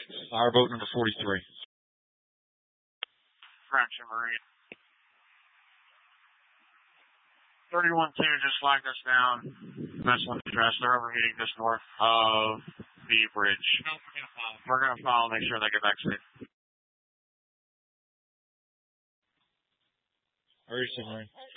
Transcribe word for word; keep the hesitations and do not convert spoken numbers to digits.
Our boat number forty-three. Fraction Marine. thirty-one two just flagged us down. Vessel address. They're overheating just north of the bridge. We're going to follow, make sure they get back safe. Hurry, submarine.